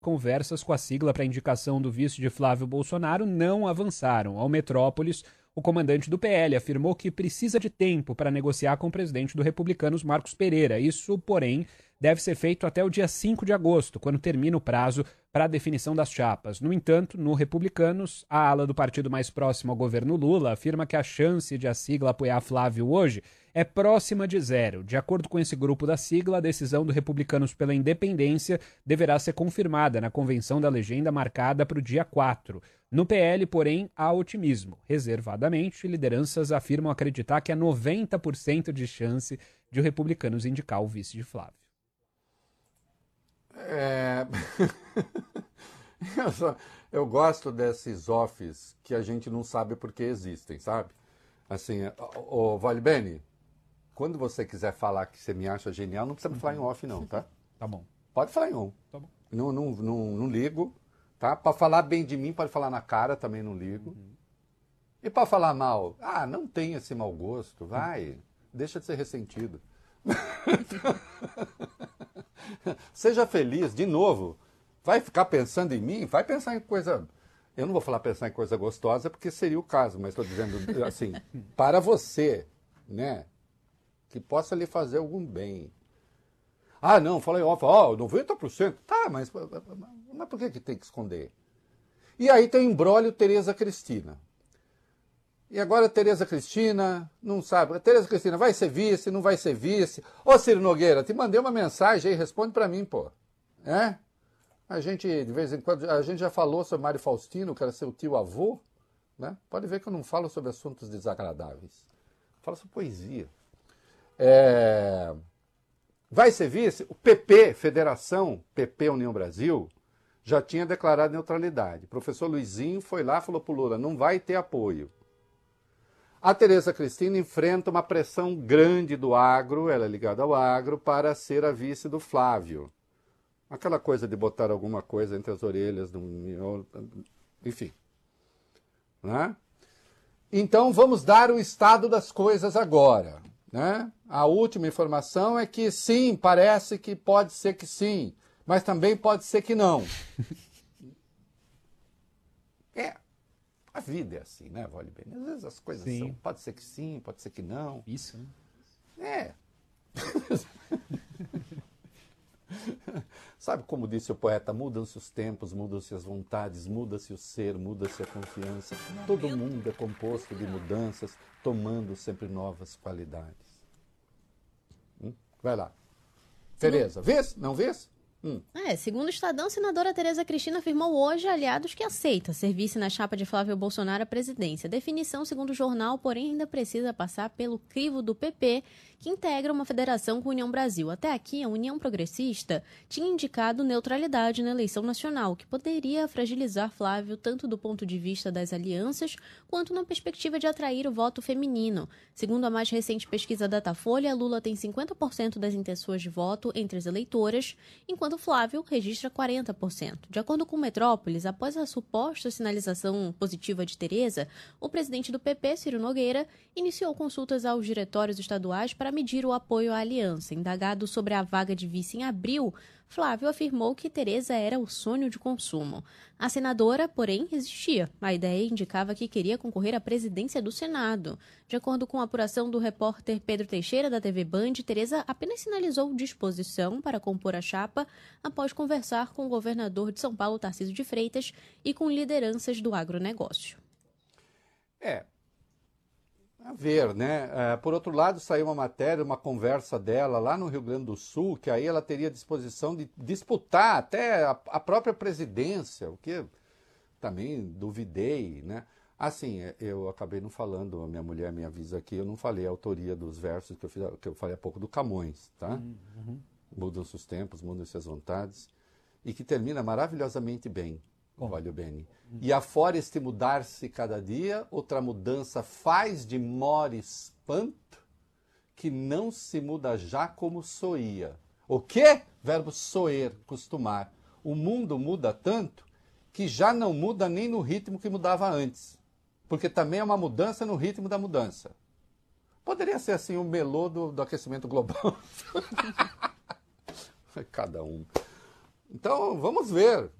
Conversas com a sigla para a indicação do vice de Flávio Bolsonaro não avançaram. Ao Metrópolis, o comandante do PL afirmou que precisa de tempo para negociar com o presidente do Republicanos, Marcos Pereira. Isso, porém, deve ser feito até o dia 5 de agosto, quando termina o prazo para a definição das chapas. No entanto, no Republicanos, a ala do partido mais próximo ao governo Lula afirma que a chance de a sigla apoiar Flávio hoje é próxima de zero. De acordo com esse grupo da sigla, a decisão do Republicanos pela Independência deverá ser confirmada na convenção da legenda marcada para o dia 4. No PL, porém, há otimismo. Reservadamente, lideranças afirmam acreditar que há 90% de chance de o Republicanos indicar o vice de Flávio. Eu gosto desses offs que a gente não sabe por que existem, sabe? Assim, ô Vale Bene, quando você quiser falar que você me acha genial, não precisa me falar em off não, tá? Tá bom. Pode falar em on. Tá bom. Não ligo, tá? Para falar bem de mim, pode falar na cara, também não ligo. E para falar mal, não tem esse mau gosto, vai, deixa de ser ressentido. Seja feliz, de novo. Vai ficar pensando em mim? Vai pensar em coisa... Eu não vou falar pensar em coisa gostosa, porque seria o caso, mas estou dizendo assim, para você, né? Que possa lhe fazer algum bem. Não, falei off, 90%. Tá, mas por que tem que esconder? E aí tem o imbróglio Tereza Cristina. E agora a Tereza Cristina, não sabe. A Tereza Cristina vai ser vice, não vai ser vice. Ô Ciro Nogueira, te mandei uma mensagem aí, responde pra mim, pô. A gente, de vez em quando, a gente já falou sobre Mário Faustino, que era seu tio-avô, né? Pode ver que eu não falo sobre assuntos desagradáveis. Falo sobre poesia. Vai ser vice? O PP, Federação, PP União Brasil, já tinha declarado neutralidade. O professor Luizinho foi lá e falou pro Lula, não vai ter apoio. A Tereza Cristina enfrenta uma pressão grande do agro, ela é ligada ao agro, para ser a vice do Flávio. Aquela coisa de botar alguma coisa entre as orelhas, enfim. Né? Então vamos dar o estado das coisas agora. Né? A última informação é que sim, parece que pode ser que sim, mas também pode ser que não. A vida é assim, né, Vale Bene? Às vezes as coisas são, pode ser que sim, pode ser que não. Isso, né? Sabe como disse o poeta, mudam-se os tempos, mudam-se as vontades, muda-se o ser, muda-se a confiança. Todo mundo é composto de mudanças, tomando sempre novas qualidades. Vai lá. Tereza, vês? Não vês? Segundo o Estadão, a senadora Tereza Cristina afirmou hoje a aliados que aceita ser vice na chapa de Flávio Bolsonaro à presidência. Definição, segundo o jornal, porém, ainda precisa passar pelo crivo do PP, que integra uma federação com a União Brasil. Até aqui, a União Progressista tinha indicado neutralidade na eleição nacional, que poderia fragilizar Flávio tanto do ponto de vista das alianças, quanto na perspectiva de atrair o voto feminino. Segundo a mais recente pesquisa Datafolha, Lula tem 50% das intenções de voto entre as eleitoras, enquanto Flávio registra 40%. De acordo com o Metrópolis, após a suposta sinalização positiva de Tereza, o presidente do PP, Ciro Nogueira, iniciou consultas aos diretórios estaduais para medir o apoio à aliança. Indagado sobre a vaga de vice em abril, Flávio afirmou que Tereza era o sonho de consumo. A senadora, porém, resistia. A ideia indicava que queria concorrer à presidência do Senado. De acordo com a apuração do repórter Pedro Teixeira, da TV Band, Tereza apenas sinalizou disposição para compor a chapa após conversar com o governador de São Paulo, Tarcísio de Freitas, e com lideranças do agronegócio. A ver, né? Por outro lado, saiu uma matéria, uma conversa dela lá no Rio Grande do Sul, que aí ela teria disposição de disputar até a própria presidência, o que também duvidei, né? Assim, eu acabei não falando, a minha mulher me avisa aqui, eu não falei a autoria dos versos que eu falei há pouco do Camões, tá? Mudam-se os tempos, mudam-se as vontades, e que termina maravilhosamente bem. Vale Bene. E afora este mudar-se cada dia, outra mudança faz de mora espanto, que não se muda já como soía. O quê? Verbo soer, costumar. O mundo muda tanto que já não muda nem no ritmo que mudava antes. Porque também é uma mudança no ritmo da mudança. Poderia ser assim o melô do aquecimento global. Cada um. Então, vamos ver.